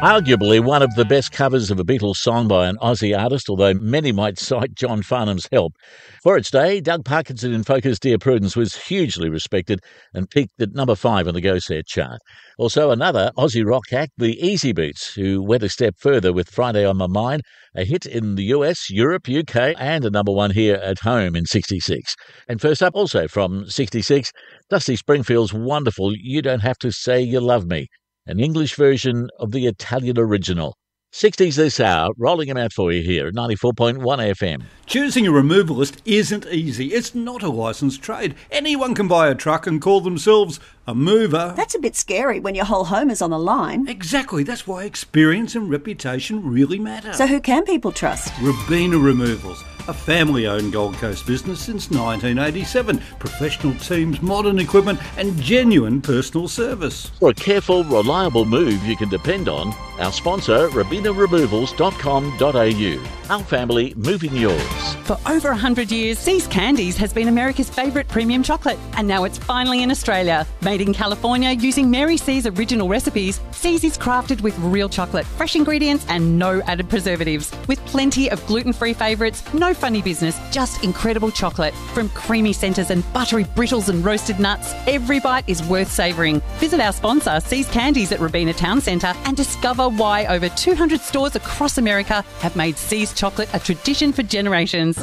Arguably one of the best covers of a Beatles song by an Aussie artist, although many might cite John Farnham's help. For its day, Doug Parkinson in Focus Dear Prudence was hugely respected and peaked at number 5 on the Go Set chart. Also another Aussie rock act, the Easy Beats, who went a step further with Friday on My Mind, a hit in the US, Europe, UK, and a number 1 here at home in 66. And first up, also from 66, Dusty Springfield's wonderful You Don't Have to Say You Love Me, an English version of the Italian original. 60s this hour, rolling them out for you here at 94.1 FM. Choosing a removalist isn't easy. It's not a licensed trade. Anyone can buy a truck and call themselves a mover. That's a bit scary when your whole home is on the line. Exactly. That's why experience and reputation really matter. So who can people trust? Robina Removals, a family-owned Gold Coast business since 1987. Professional teams, modern equipment and genuine personal service. For a careful, reliable move you can depend on, our sponsor, RobinaRemovals.com.au. Our family moving yours. For over 100 years, See's Candies has been America's favourite premium chocolate, and now it's finally in Australia. Made in California using Mary C's original recipes, See's is crafted with real chocolate, fresh ingredients and no added preservatives. With plenty of gluten-free favourites, no funny business, just incredible chocolate. From creamy centres and buttery brittles and roasted nuts, every bite is worth savouring. Visit our sponsor, See's Candies at Robina Town Centre, and discover why over 200 stores across America have made See's chocolate a tradition for generations.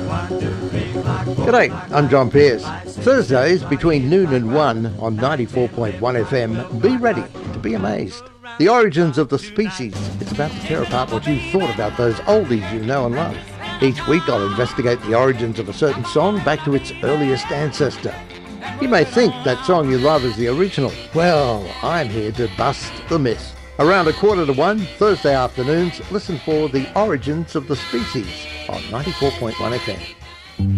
G'day, I'm John Pearce. Thursdays between noon and 1 on 94.1 FM, be ready to be amazed. The origins of the species. It's about to tear apart what you thought about those oldies you know and love. Each week I'll investigate the origins of a certain song back to its earliest ancestor. You may think that song you love is the original. Well, I'm here to bust the myth. Around 1:45, Thursday afternoons, listen for The Origins of the Species on 94.1 FM.